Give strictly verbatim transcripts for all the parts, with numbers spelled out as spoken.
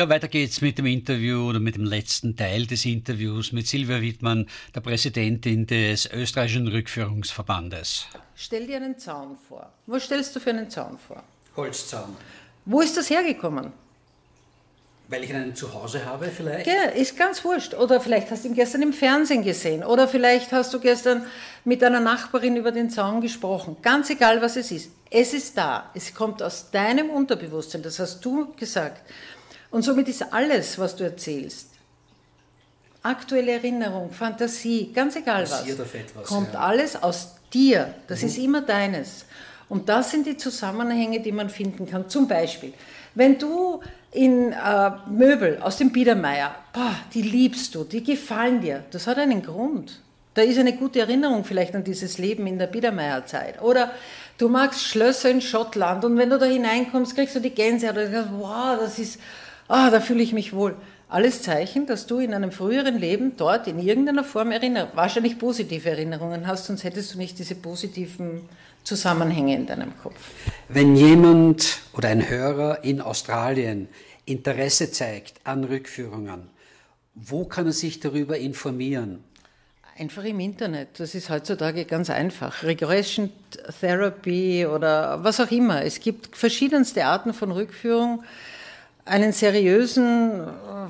Ja, weiter geht's mit dem Interview oder mit dem letzten Teil des Interviews mit Silvia Wittmann, der Präsidentin des Österreichischen Rückführungsverbandes. Stell dir einen Zaun vor. Was stellst du für einen Zaun vor? Holzzaun. Wo ist das hergekommen? Weil ich einen zu Hause habe vielleicht? Ja, ist ganz wurscht. Oder vielleicht hast du ihn gestern im Fernsehen gesehen. Oder vielleicht hast du gestern mit einer Nachbarin über den Zaun gesprochen. Ganz egal, was es ist. Es ist da. Es kommt aus deinem Unterbewusstsein. Das hast du gesagt. Und somit ist alles, was du erzählst, aktuelle Erinnerung, Fantasie, ganz egal was, auf etwas, kommt ja. alles aus dir. Das Mhm. ist immer deines. Und das sind die Zusammenhänge, die man finden kann. Zum Beispiel, wenn du in äh, Möbel aus dem Biedermeier, boah, die liebst du, die gefallen dir, das hat einen Grund. Da ist eine gute Erinnerung vielleicht an dieses Leben in der Biedermeierzeit. Oder du magst Schlösser in Schottland und wenn du da hineinkommst, kriegst du die Gänsehaut und denkst, wow, das ist, ah, da fühle ich mich wohl. Alles Zeichen, dass du in einem früheren Leben dort in irgendeiner Form Erinnerungen, wahrscheinlich positive Erinnerungen hast, sonst hättest du nicht diese positiven Zusammenhänge in deinem Kopf. Wenn jemand oder ein Hörer in Australien Interesse zeigt an Rückführungen, wo kann er sich darüber informieren? Einfach im Internet, das ist heutzutage ganz einfach. Regression Therapy oder was auch immer. Es gibt verschiedenste Arten von Rückführung, einen seriösen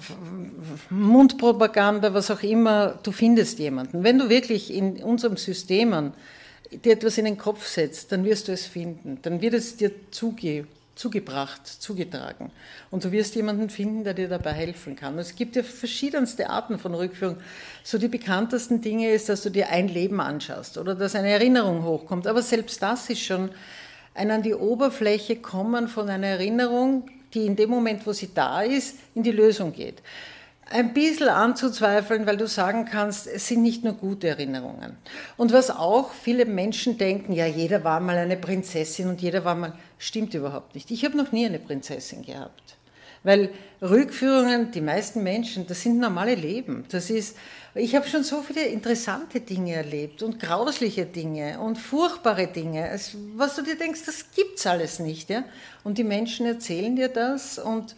Mundpropaganda, was auch immer, du findest jemanden. Wenn du wirklich in unserem Systemen dir etwas in den Kopf setzt, dann wirst du es finden. Dann wird es dir zuge, zugebracht, zugetragen. Und du wirst jemanden finden, der dir dabei helfen kann. Es gibt ja verschiedenste Arten von Rückführung. So die bekanntesten Dinge ist, dass du dir ein Leben anschaust oder dass eine Erinnerung hochkommt. Aber selbst das ist schon ein an die Oberfläche kommen von einer Erinnerung, die in dem Moment, wo sie da ist, in die Lösung geht. Ein bisschen anzuzweifeln, weil du sagen kannst, es sind nicht nur gute Erinnerungen. Und was auch viele Menschen denken, ja, jeder war mal eine Prinzessin und jeder war mal, stimmt überhaupt nicht. Ich habe noch nie eine Prinzessin gehabt. Weil Rückführungen, die meisten Menschen, das sind normale Leben. Das ist, ich habe schon so viele interessante Dinge erlebt und grausliche Dinge und furchtbare Dinge. Es, was du dir denkst, das gibt's alles nicht. Ja? Und die Menschen erzählen dir das und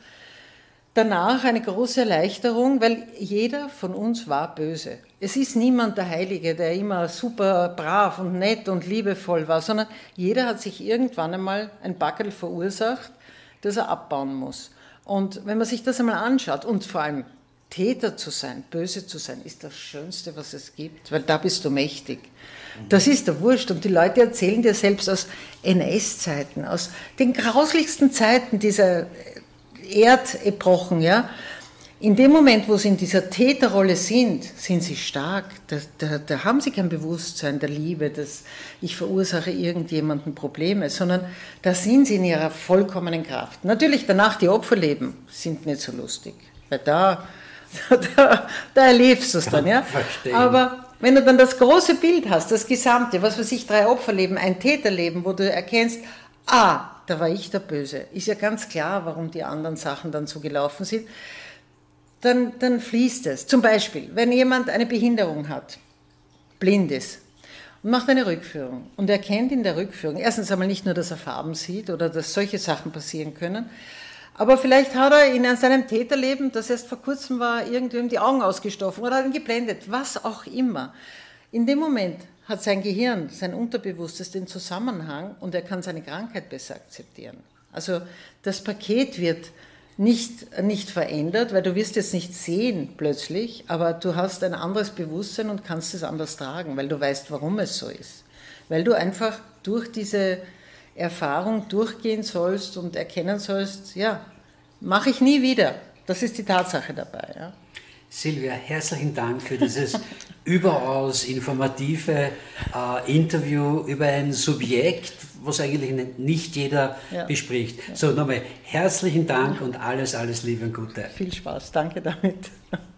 danach eine große Erleichterung, weil jeder von uns war böse. Es ist niemand der Heilige, der immer super brav und nett und liebevoll war, sondern jeder hat sich irgendwann einmal ein Backerl verursacht, das er abbauen muss. Und wenn man sich das einmal anschaut und vor allem Täter zu sein, böse zu sein, ist das Schönste, was es gibt, weil da bist du mächtig. Das ist der Wurscht und die Leute erzählen dir selbst aus N S-Zeiten, aus den grauslichsten Zeiten dieser Erdepochen, ja. In dem Moment, wo sie in dieser Täterrolle sind, sind sie stark. Da, da, da haben sie kein Bewusstsein der Liebe, dass ich verursache irgendjemandem Probleme, sondern da sind sie in ihrer vollkommenen Kraft. Natürlich danach die Opferleben sind nicht so lustig, weil da, da, da erlebst du es dann, ja. Verstehen. Aber wenn du dann das große Bild hast, das Gesamte, was weiß ich, drei Opferleben, ein Täterleben, wo du erkennst, ah, da war ich der Böse, ist ja ganz klar, warum die anderen Sachen dann so gelaufen sind. Dann, dann fließt es. Zum Beispiel, wenn jemand eine Behinderung hat, blind ist und macht eine Rückführung und erkennt in der Rückführung, erstens einmal nicht nur, dass er Farben sieht oder dass solche Sachen passieren können, aber vielleicht hat er in seinem Täterleben, das erst vor kurzem war, irgendwem die Augen ausgestochen oder hat ihn geblendet, was auch immer. In dem Moment hat sein Gehirn, sein Unterbewusstes den Zusammenhang und er kann seine Krankheit besser akzeptieren. Also das Paket wird nicht, nicht verändert, weil du wirst jetzt nicht sehen plötzlich, aber du hast ein anderes Bewusstsein und kannst es anders tragen, weil du weißt, warum es so ist. Weil du einfach durch diese Erfahrung durchgehen sollst und erkennen sollst, ja, mache ich nie wieder. Das ist die Tatsache dabei. Ja. Silvia, herzlichen Dank für dieses überaus informative äh, Interview über ein Subjekt, was eigentlich nicht jeder ja. bespricht. Ja. So, nochmal herzlichen Dank und alles, alles Liebe und Gute. Viel Spaß, danke damit.